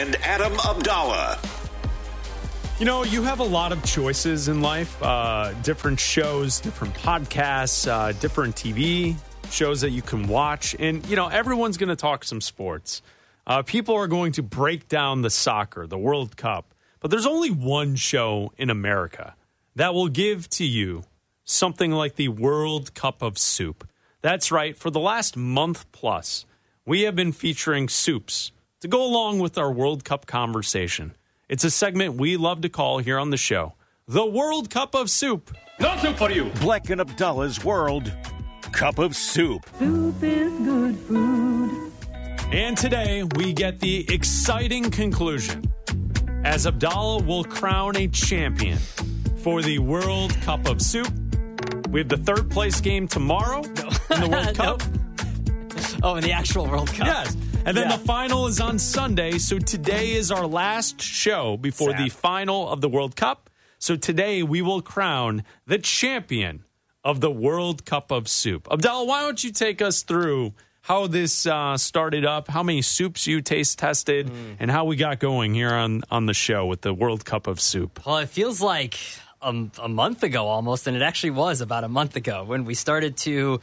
and Adam Abdallah. You know, you have a lot of choices in life, different shows, different podcasts, different TV shows that you can watch. And, you know, everyone's going to talk some sports. People are going to break down the soccer, the World Cup. But there's only one show in America that will give to you something like the World Cup of Soup. That's right. For the last month plus, we have been featuring soups to go along with our World Cup conversation. It's a segment we love to call here on the show, the World Cup of Soup. No soup for you. Bleck and Abdallah's World Cup of Soup. Soup is good food. And today we get the exciting conclusion as Abdallah will crown a champion for the World Cup of Soup. We have the third place game tomorrow in the World Cup. Oh, in the actual World Cup. Yes. And then the final is on Sunday. So today is our last show before the final of the World Cup. So today we will crown the champion of the World Cup of Soup. Abdallah, why don't you take us through how this started up, how many soups you taste tested, and how we got going here on the show with the World Cup of Soup. Well, it feels like a month ago almost, and it actually was about a month ago when we started to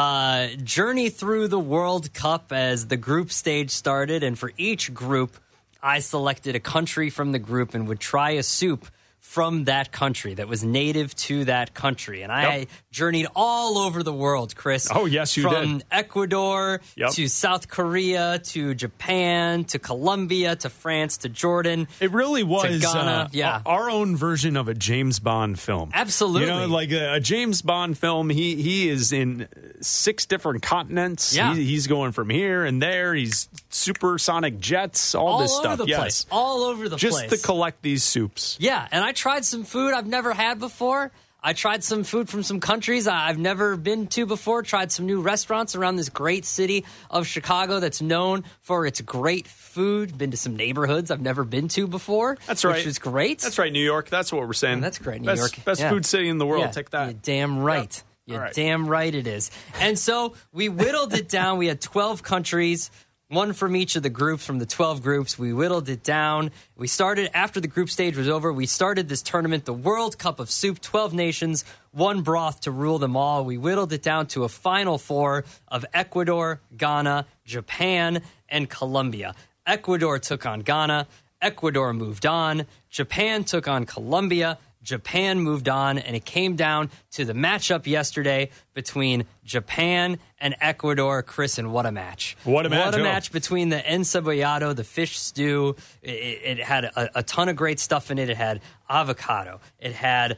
journey through the World Cup as the group stage started. And for each group, I selected a country from the group and would try a soup from that country that was native to that country. And I journeyed all over the world, Chris. Oh, yes, you did. From Ecuador to South Korea to Japan to Colombia to France to Jordan. It really was to Ghana. Our own version of a James Bond film. Absolutely. You know, like a James Bond film, he is in 6 different continents. Yeah. He's going from here and there. He's supersonic jets, all this stuff. All over the place. All over the place. Just to collect these soups. Yeah, and I tried some food I've never had before. I tried some food from some countries I've never been to before. Tried some new restaurants around this great city of Chicago that's known for its great food. Been to some neighborhoods I've never been to before. That's right. Which was great. That's right, New York. That's what we're saying. Oh, that's great, New York. Best food city in the world. Yeah, Take that. You're damn right. Yeah. You're damn right it is. And so we whittled it down. We had 12 countries. One from each of the groups, from the 12 groups. We whittled it down. We started, after the group stage was over, we started this tournament, the World Cup of Soup, 12 nations, one broth to rule them all. We whittled it down to a final 4 of Ecuador, Ghana, Japan, and Colombia. Ecuador took on Ghana. Ecuador moved on. Japan took on Colombia. Japan moved on, and it came down to the matchup yesterday between Japan and Ecuador. Chris, and what a match. What a match. What a match between the encebollado, the fish stew. It had a ton of great stuff in it. It had avocado. It had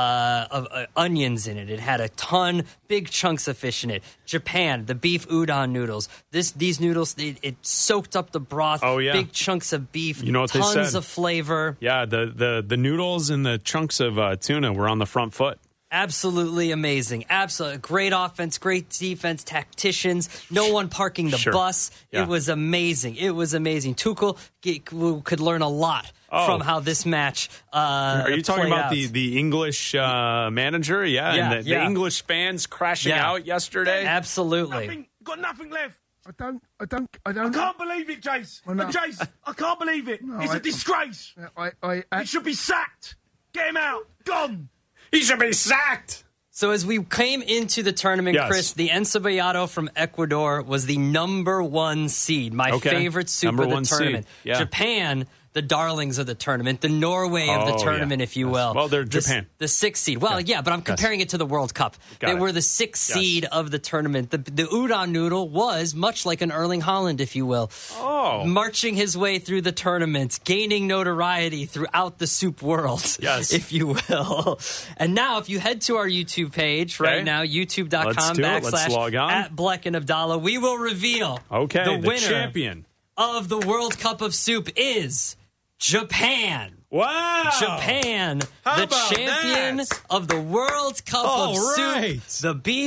onions in it. It had a ton, big chunks of fish in it. Japan, the beef udon noodles. These noodles, it soaked up the broth. Oh, yeah. Big chunks of beef. You know what tons they said. of flavor. Yeah, the noodles and the chunks of tuna were on the front foot. Absolutely amazing. Absolutely great offense, great defense, tacticians, no one parking the bus. Yeah. It was amazing. It was amazing. Tuchel could learn a lot from how this match Are you talking about out. the English manager? Yeah, and the English fans crashing out yesterday? Absolutely. Got nothing left. I don't. I can't believe it, Jace. Well, no. Jace, I can't believe it. No, it's a disgrace. I He should be sacked. Get him out. Gone. He should be sacked. So as we came into the tournament, Chris, the encebollado from Ecuador was the number 1 seed, my favorite soup number of the 1 tournament. seed. Yeah. Japan, the darlings of the tournament, the Norway of the tournament, if you will. Well, they're Japan. The 6th seed. Well, but I'm comparing it to the World Cup. They were the 6th seed of the tournament. The udon noodle was much like an Erling Haaland, if you will. Marching his way through the tournament, gaining notoriety throughout the soup world, if you will. And now, if you head to our YouTube page right now, youtube.com/ Let's log on. at Bleck and Abdallah, we will reveal the winner champion of the World Cup of Soup is Japan. Wow. Japan, the champion of the World Cup of Soup. The beef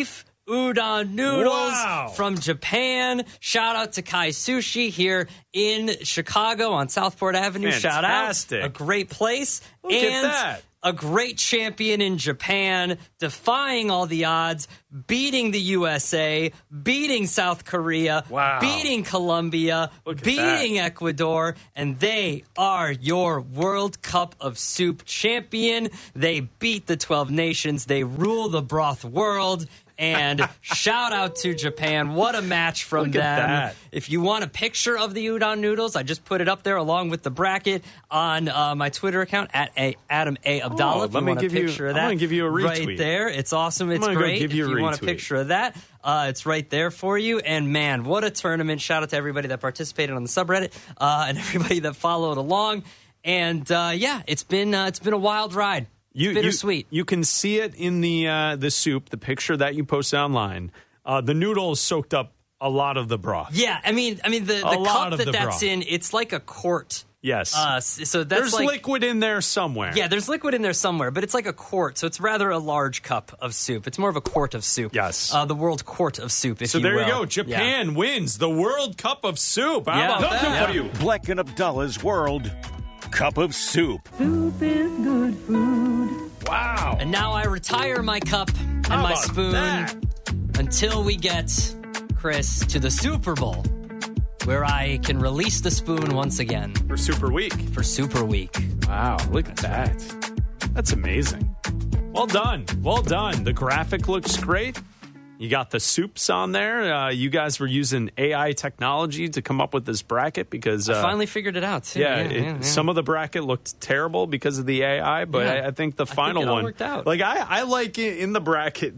udon noodles Wow. from Japan. Shout out to Kai Sushi here in Chicago on Southport Avenue. Shout out. Fantastic. A great place. Look at and that. a great champion in Japan, defying all the odds, beating the USA, beating South Korea, Wow. beating Colombia, Look at beating that. Ecuador, and they are your World Cup of Soup champion. They beat the 12 nations. They rule the broth world. And shout out to Japan. What a match from Look at them. that. If you want a picture of the udon noodles, I just put it up there along with the bracket on my Twitter account at Adam A. Abdallah. If let you me want a give you- picture of I'm that, gonna give you a right retweet. there. It's awesome. It's gonna go great. give you if a you want a retweet. picture of that, it's right there for you. And man, what a tournament! Shout out to everybody that participated on the subreddit and everybody that followed along. And yeah, it's been a wild ride. It's bittersweet. You can see it in the soup, the picture that you posted online. The noodles soaked up a lot of the broth. Yeah, I mean the lot cup of that the that's broth. in, it's like a quart. Yes. So that's There's like liquid in there somewhere. yeah, there's liquid in there somewhere, but it's like a quart, so it's rather a large cup of soup. It's more of a quart of soup. Yes. The World Quart of Soup, if So you there will. you go. Japan wins the World Cup of Soup. How Yeah. about that? Yeah. Bleck and Abdullah's World Cup of Soup. Soup is good food. Wow. And now I retire my cup and How my about spoon that? until we get, Chris, to the Super Bowl, where I can release the spoon once again For Super Week. for Super Week. Wow, look at that. That's amazing. Well done. Well done. The graphic looks great. You got the soups on there. You guys were using AI technology to come up with this bracket because I finally figured it out, too. yeah, some of the bracket looked terrible because of the AI, but Yeah. I think the I think final it all one worked out. Like I like it in the bracket.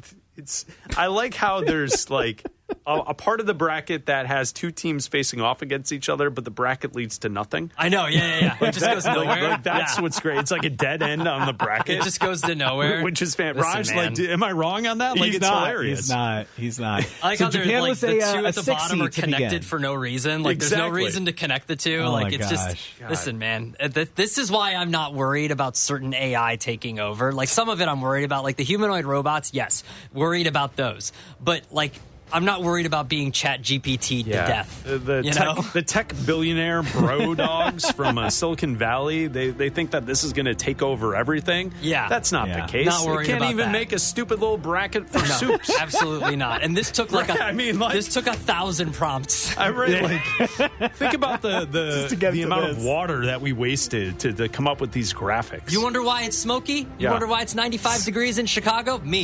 I like how there's like a part of the bracket that has two teams facing off against each other, but the bracket leads to nothing. I know, yeah. It just goes nowhere. Like, that's Yeah. what's great. It's like a dead end on the bracket. It just goes to nowhere. Which is fan. Listen, Raj, man. like, am I wrong on that? Like, He's it's not. hilarious. He's not. I like So how they're Japan like was the a two at the six bottom are seed to connected begin. for no reason. Like there's no Exactly. reason to connect the two. Oh like my it's just gosh. listen, man. This is why I'm not worried about certain AI taking over. Like some of it I'm worried about. Like the humanoid robots, yes, worried about those. But like I'm not worried about being Chat GPT to death. The tech billionaire bro dogs from Silicon Valley, they think that this is going to take over everything. Yeah. That's not Yeah. the case. Not worried It can't about even that. make a stupid little bracket for No, soups. absolutely not. And this took like Right, I mean, like- this took 1,000 prompts. I read, like, think about the get the to amount of this. water that we wasted to come up with these graphics. You wonder why it's smoky? You Yeah. wonder why it's 95 degrees in Chicago? Me.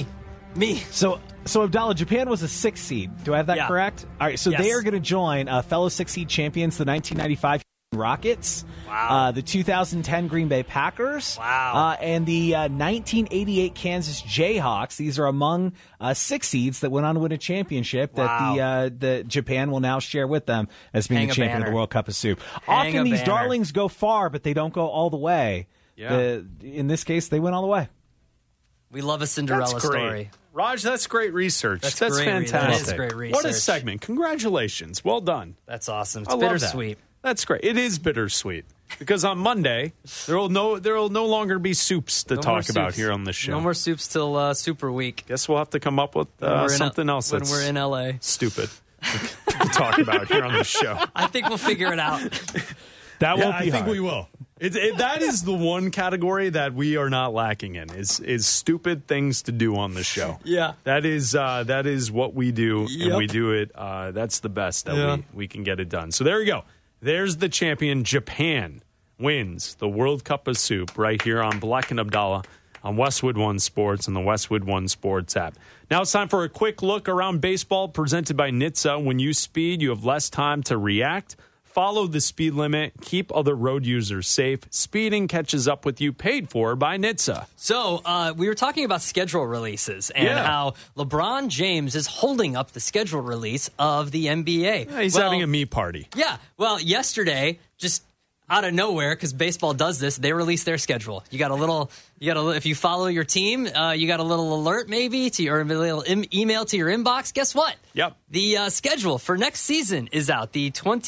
So Abdallah, Japan was a 6 seed. Do I have that Yeah. correct? All right, so Yes. they are going to join fellow 6 seed champions, the 1995 Rockets, Wow. the 2010 Green Bay Packers, Wow. and the 1988 Kansas Jayhawks. These are among 6 seeds that went on to win a championship Wow. that the Japan will now share with them as being Hang the a champion of banner. the World Cup of Soup. Hang Often a these banner. darlings go far, but they don't go all the way. Yeah. In this case, they went all the way. We love a That's Cinderella great. story. Raj, that's great research. That's That's great re- fantastic. that is great What a research. segment. Congratulations. Well done. That's awesome. It's I love that. bittersweet. That's great. It is bittersweet because on Monday there will no longer be soups to No more talk about soups. here on this show. No more soups till Super Week. Guess we'll have to come up with When we're in something else when that's we're in LA. stupid to talk about here on the show. I think we'll figure it out. That Yeah, won't be I think hard. we will. That is the one category that we are not lacking in is stupid things to do on the show. Yeah. that is what we do, and Yep. we do it. That's the best that Yeah. we can get it done. So there you go. There's the champion. Japan wins the World Cup of Soup right here on Bleck and Abdallah on Westwood One Sports and the Westwood One Sports app. Now it's time for a quick look around baseball presented by NHTSA. When you speed, you have less time to react. Follow the speed limit. Keep other road users safe. Speeding catches up with you. Paid for by NHTSA. So we were talking about schedule releases and Yeah. how LeBron James is holding up the schedule release of the NBA. He's Well, having a me party. Yeah. Well, yesterday, just out of nowhere, because baseball does this, they released their schedule. You got a little, if you follow your team, you got a little alert maybe to your, a little email to your inbox. Guess what? Yep. The schedule for next season is out. The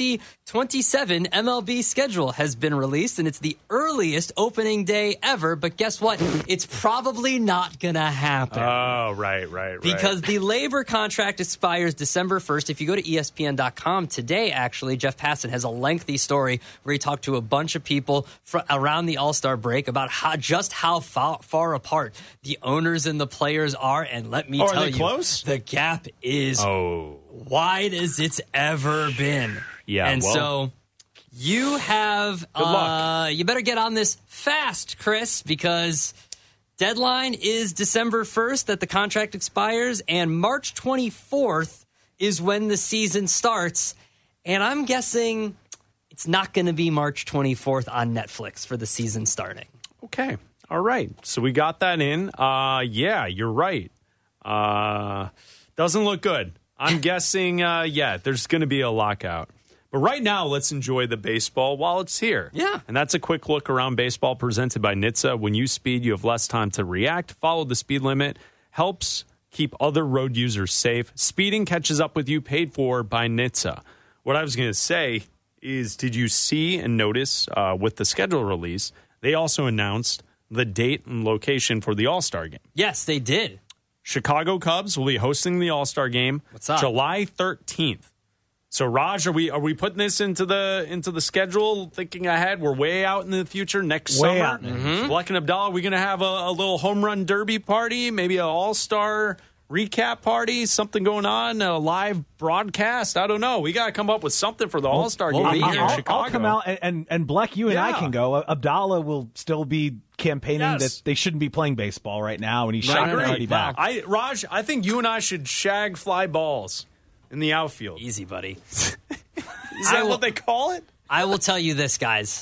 27 MLB schedule has been released, and it's the earliest opening day ever. But guess what? It's probably not going to happen. Oh, right. Because the labor contract expires December 1st. If you go to ESPN.com today, actually, Jeff Passan has a lengthy story where he talked to a bunch of people around the All-Star break about how far apart the owners and the players are. And let me tell you, close? The gap is wide as it's ever been. Yeah, and so you have, good luck. You better get on this fast, Chris, because deadline is December 1st that the contract expires, and March 24th is when the season starts. And I'm guessing it's not going to be March 24th on Netflix for the season starting. Okay. All right. So we got that in. Yeah, you're right. Doesn't look good. I'm guessing, there's going to be a lockout. But right now, let's enjoy the baseball while it's here. Yeah. And that's a quick look around baseball presented by NHTSA. When you speed, you have less time to react. Follow the speed limit. Helps keep other road users safe. Speeding catches up with you, paid for by NHTSA. What I was going to say is, did you see and notice with the schedule release, they also announced the date and location for the All-Star game? Yes, they did. Chicago Cubs will be hosting the All-Star game July 13th. So, Raj, are we putting this into the schedule, thinking ahead? We're way out in the future next summer. Out. Bleck and Abdallah, are we going to have a little home run derby party, maybe an all-star recap party, something going on, a live broadcast? I don't know. We got to come up with something for the all-star game here in Chicago. I'll come out, and Bleck, you and I can go. Abdallah will still be campaigning that they shouldn't be playing baseball right now, and he's already back. Raj, I think you and I should shag fly balls in the outfield. Easy, buddy. Is that what they call it? I will tell you this, guys.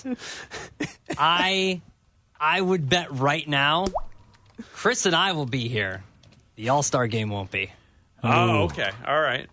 I would bet right now, Chris and I will be here. The All-Star game won't be. Oh, okay. All right.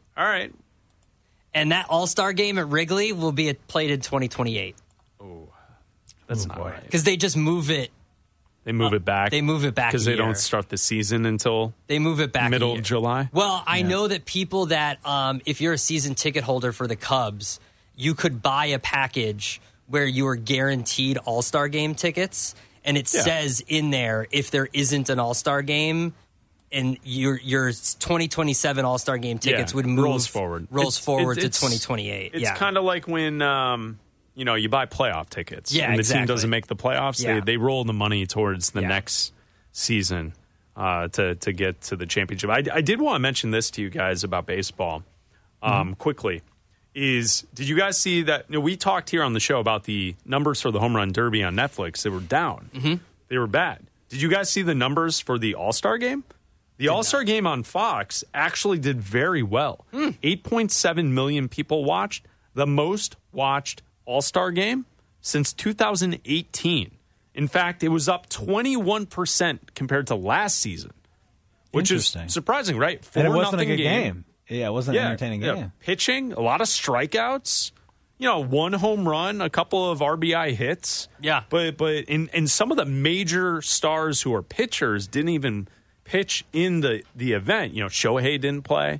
And that All-Star game at Wrigley will be played in 2028. Oh, that's not right. Because they just move it. They move it back. They move it back because they don't start the season until they move it back middle of July. Well, I know that people that if you're a season ticket holder for the Cubs, you could buy a package where you are guaranteed All-Star game tickets, and it says in there if there isn't an All-Star game, and your 2027 All-Star game tickets would move rolls forward to 2028. It's kind of like when you buy playoff tickets. And the team doesn't make the playoffs. Yeah. They roll the money towards the next season to get to the championship. I did want to mention this to you guys about baseball quickly. Did you guys see that? We talked here on the show about the numbers for the Home Run Derby on Netflix. They were down. Mm-hmm. They were bad. Did you guys see the numbers for the All-Star game? The All-Star game on Fox actually did very well. 8.7 million people watched. The most watched All-Star game since 2018. In fact, it was up 21% compared to last season, which is surprising, right? And it wasn't a good game. Yeah, it wasn't an entertaining game. Yeah. Pitching, a lot of strikeouts, one home run, a couple of RBI hits. Yeah. But in some of the major stars who are pitchers didn't even pitch in the event. Shohei didn't play.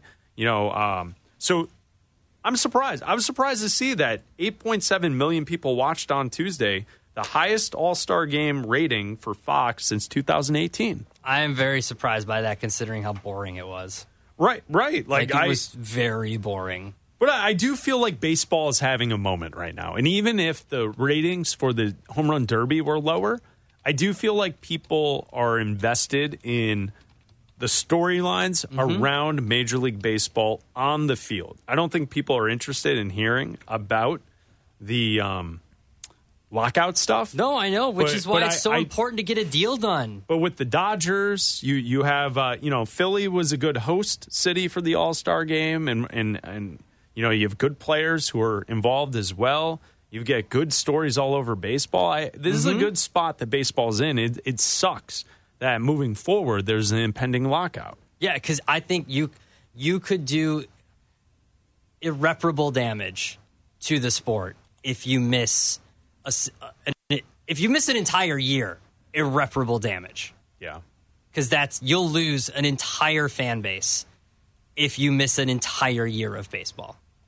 So I'm surprised. I was surprised to see that 8.7 million people watched on Tuesday, the highest All-Star game rating for Fox since 2018. I am very surprised by that, considering how boring it was. Right. Like it was very boring. But I do feel like baseball is having a moment right now. And even if the ratings for the Home Run Derby were lower, I do feel like people are invested in the storylines around Major League Baseball on the field. I don't think people are interested in hearing about the lockout stuff. No, I know, which is why it's so important to get a deal done. But with the Dodgers, you have Philly was a good host city for the All-Star game, and you have good players who are involved as well. You get good stories all over baseball. This is a good spot that baseball's in. It sucks that moving forward there's an impending lockout. Yeah, because I think you could do irreparable damage to the sport if you miss an entire year. Irreparable damage. Yeah, because you'll lose an entire fan base if you miss an entire year of baseball.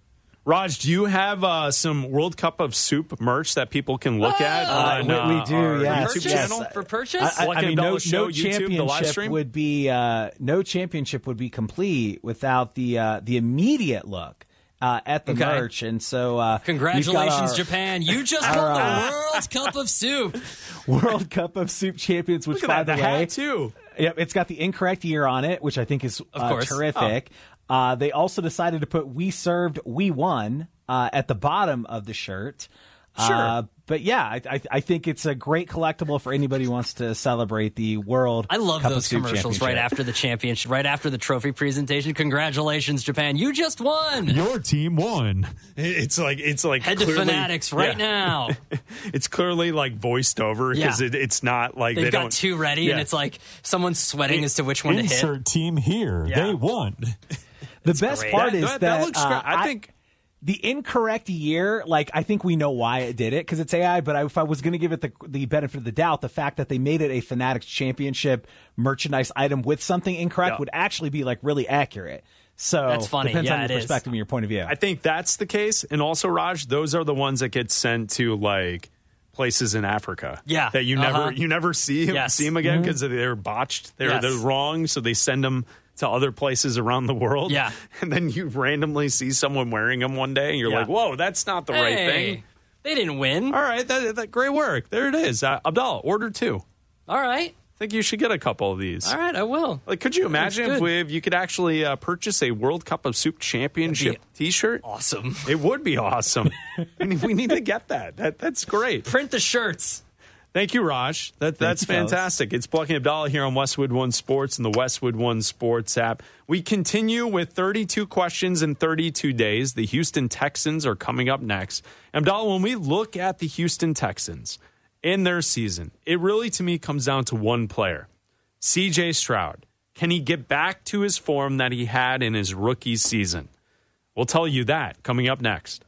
Raj, do you have some World Cup of Soup merch that people can look at on we do, our yes. YouTube Purchase? channel? For purchase? I mean, no YouTube, the live championship stream? would be no championship would be complete without the immediate look at the merch, and so congratulations, Japan! You just won the World Cup of Soup. World Cup of Soup champions, which Look at by that, the the way, hat too. Yep, it's got the incorrect year on it, which I think is Of course. terrific. They also decided to put "We served, we won" at the bottom of the shirt. Sure. But yeah, I think it's a great collectible for anybody who wants to celebrate the World I love Cup those of Soup commercials Championship. right after the championship, right after the trophy presentation. Congratulations, Japan! You just won. Your team won. It's like Head to clearly- Fanatics right now. It's clearly like voiced over because Yeah. it's not like They've they got don't. two ready, and it's like someone's sweating as to which one to hit. Insert team here. Yeah. They won. The best great. part is that looks great. I think. The incorrect year, like, I think we know why it did it because it's AI. But if I was going to give it the benefit of the doubt, the fact that they made it a Fanatics Championship merchandise item with something incorrect would actually be like really accurate. So That's funny. Depends Yeah, on it your is. perspective and your point of view. I think that's the case. And also, Raj, those are the ones that get sent to like places in Africa. Yeah. That you never see them again because they're botched. They're wrong. So they send them to other places around the world. Yeah. And then you randomly see someone wearing them one day and you're like, whoa, that's not the right thing. They didn't win. All right. That great work. There it is. Abdallah, order 2. All right. I think you should get a couple of these. All right, I will. Like, could you imagine That's good. if you could actually purchase a World Cup of Soup Championship T-shirt? Awesome. It would be awesome. We need to get that. That's great. Print the shirts. Thank you, Raj. That's you, fellas. fantastic. It's Plucky Abdallah here on Westwood One Sports and the Westwood One Sports app. We continue with 32 questions in 32 days. The Houston Texans are coming up next. Abdallah, when we look at the Houston Texans in their season, it really, to me, comes down to one player, C.J. Stroud. Can he get back to his form that he had in his rookie season? We'll tell you that coming up next.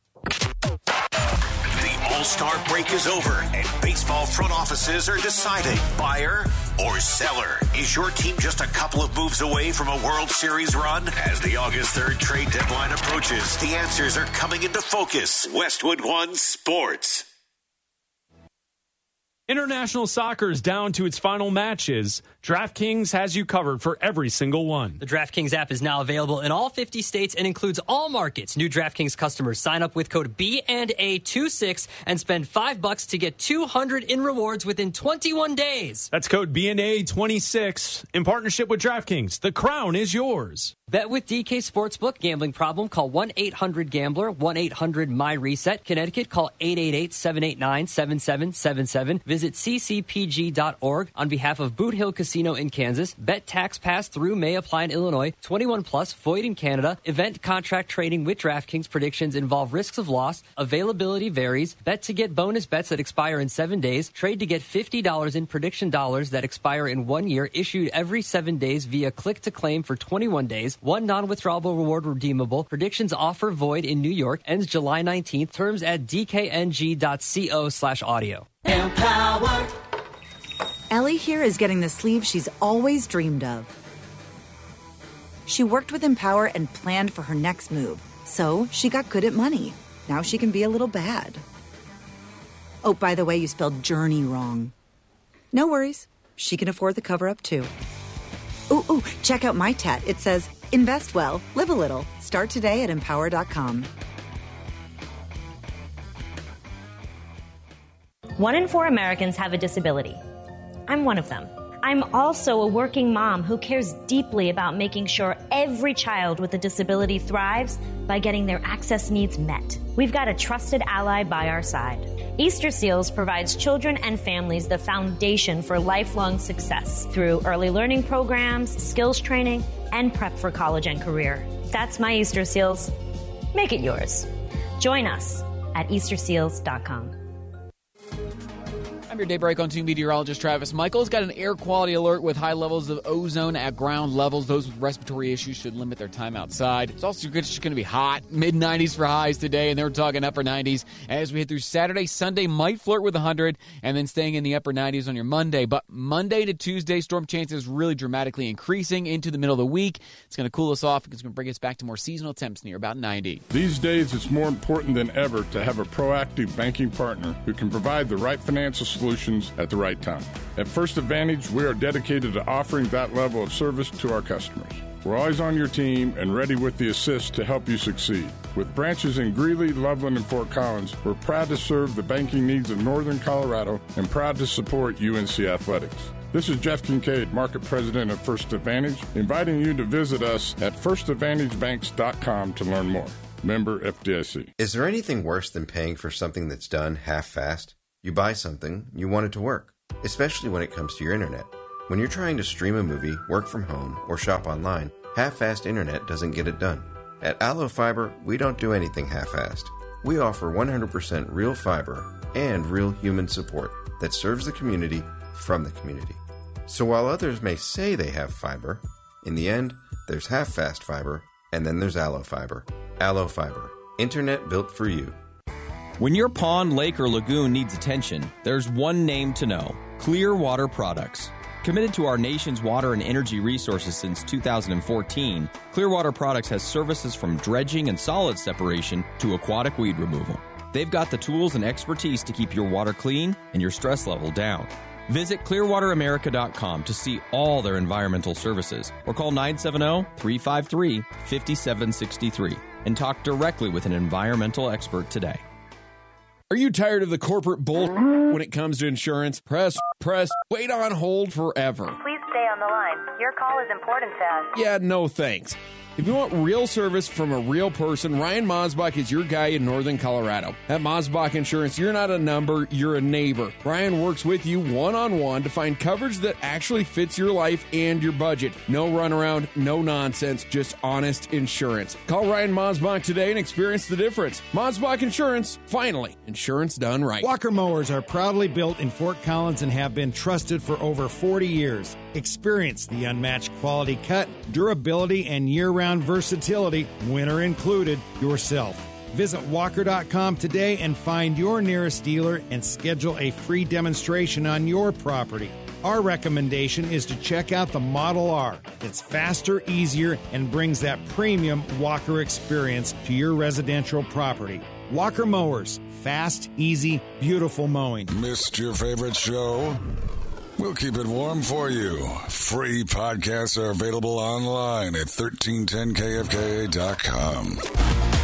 All-Star break is over, and baseball front offices are deciding buyer or seller. Is your team just a couple of moves away from a World Series run? As the August 3rd trade deadline approaches, the answers are coming into focus. Westwood One Sports. International soccer is down to its final matches. DraftKings has you covered for every single one. The DraftKings app is now available in all 50 states and includes all markets. New DraftKings customers sign up with code B&A26 and spend $5 to get $200 in rewards within 21 days. That's code BNA26 in partnership with DraftKings. The crown is yours. Bet with DK Sportsbook. Gambling problem? Call 1-800-GAMBLER. 1-800-MY-RESET. Connecticut, call 888-789-7777. Visit ccpg.org on behalf of Boot Hill Casino in Kansas. Bet tax pass through may apply in Illinois. 21 plus, void in Canada. Event contract trading with DraftKings. Predictions involve risks of loss. Availability varies. Bet to get bonus bets that expire in 7 days. Trade to get $50 in prediction dollars that expire in 1 year. Issued every 7 days via click to claim for 21 days. One non-withdrawable reward redeemable. Predictions offer void in New York. Ends July 19th. Terms at dkng.co/audio. Empower. Ellie here is getting the sleeve she's always dreamed of. She worked with Empower and planned for her next move. So she got good at money. Now she can be a little bad. Oh, by the way, you spelled journey wrong. No worries. She can afford the cover-up, too. Ooh, check out my tat. It says, invest well, live a little. Start today at empower.com. 1 in 4 Americans have a disability. I'm one of them. I'm also a working mom who cares deeply about making sure every child with a disability thrives by getting their access needs met. We've got a trusted ally by our side. Easter Seals provides children and families the foundation for lifelong success through early learning programs, skills training, and prep for college and career. That's my Easter Seals. Make it yours. Join us at easterseals.com. I'm your Daybreak on 2 meteorologist Travis Michaels. Got an air quality alert with high levels of ozone at ground levels. Those with respiratory issues should limit their time outside. It's also just going to be hot. Mid-90s for highs today, and they're talking upper 90s. As we head through Saturday, Sunday might flirt with 100, and then staying in the upper 90s on your Monday. But Monday to Tuesday, storm chances really dramatically increasing into the middle of the week. It's going to cool us off. It's going to bring us back to more seasonal temps near about 90. These days, it's more important than ever to have a proactive banking partner who can provide the right financial solutions at the right time. At First Advantage, we are dedicated to offering that level of service to our customers. We're always on your team and ready with the assist to help you succeed. With branches in Greeley, Loveland, and Fort Collins, we're proud to serve the banking needs of Northern Colorado and proud to support UNC Athletics. This is Jeff Kincaid, Market President of First Advantage, inviting you to visit us at firstadvantagebanks.com to learn more. Member FDIC. Is there anything worse than paying for something that's done half-fast? You buy something, you want it to work, especially when it comes to your internet. When you're trying to stream a movie, work from home, or shop online, half-fast internet doesn't get it done. At Allo Fiber, we don't do anything half-assed. We offer 100% real fiber and real human support that serves the community from the community. So while others may say they have fiber, in the end, there's half-fast fiber, and then there's Allo Fiber. Allo Fiber, internet built for you. When your pond, lake, or lagoon needs attention, there's one name to know: Clearwater Products. Committed to our nation's water and energy resources since 2014, Clearwater Products has services from dredging and solid separation to aquatic weed removal. They've got the tools and expertise to keep your water clean and your stress level down. Visit clearwateramerica.com to see all their environmental services, or call 970-353-5763 and talk directly with an environmental expert today. Are you tired of the corporate bull when it comes to insurance? Press, wait on hold forever. Please stay on the line. Your call is important to us. Yeah, no thanks. If you want real service from a real person, Ryan Mosbach is your guy in Northern Colorado. At Mosbach Insurance, you're not a number, you're a neighbor. Ryan works with you one-on-one to find coverage that actually fits your life and your budget. No runaround, no nonsense, just honest insurance. Call Ryan Mosbach today and experience the difference. Mosbach Insurance, finally, insurance done right. Walker Mowers are proudly built in Fort Collins and have been trusted for over 40 years. Experience the unmatched quality cut, durability, and year-round versatility, winter included, yourself. Visit walker.com today and find your nearest dealer and schedule a free demonstration on your property. Our recommendation is to check out the Model R. It's faster, easier, and brings that premium Walker experience to your residential property. Walker Mowers. Fast, easy, beautiful mowing. Missed your favorite show? We'll keep it warm for you. Free podcasts are available online at 1310kfka.com.